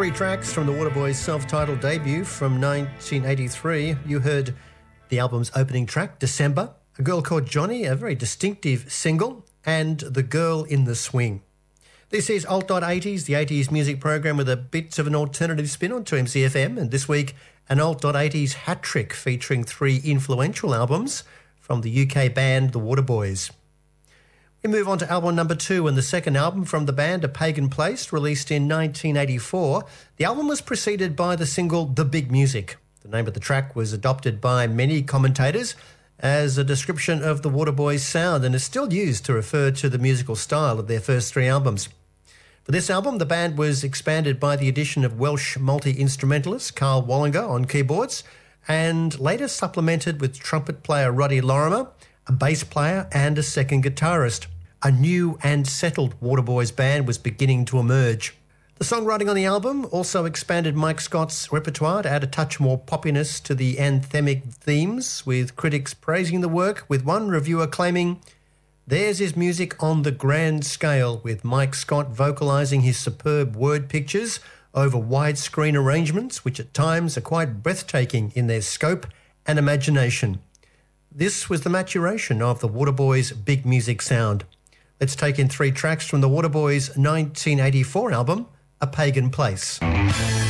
Three tracks from the Waterboys' self-titled debut from 1983. You heard the album's opening track, December, A Girl Called Johnny, a very distinctive single, and The Girl in the Swing. This is Alt.80s, the 80s music program with a bit of an alternative spin on 2MCFM, and this week an Alt.80s hat trick featuring three influential albums from the UK band The Waterboys. We move on to album number 2 and the second album from the band, A Pagan Place, released in 1984. The album was preceded by the single The Big Music. The name of the track was adopted by many commentators as a description of the Waterboys' sound and is still used to refer to the musical style of their first three albums. For this album, the band was expanded by the addition of Welsh multi-instrumentalist Carl Wallinger on keyboards and later supplemented with trumpet player Roddy Lorimer, a bass player and a second guitarist. A new and settled Waterboys band was beginning to emerge. The songwriting on the album also expanded Mike Scott's repertoire to add a touch more poppiness to the anthemic themes, with critics praising the work, with one reviewer claiming, "Theirs is music on the grand scale, with Mike Scott vocalising his superb word pictures over widescreen arrangements, which at times are quite breathtaking in their scope and imagination." This was the maturation of the Waterboys' big music sound. Let's take in three tracks from the Waterboys' 1984 album, A Pagan Place.